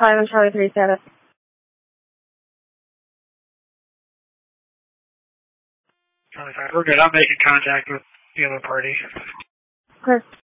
5 on Charlie 3 status. Charlie 5, we're good. I'm making contact with the other party. Clear.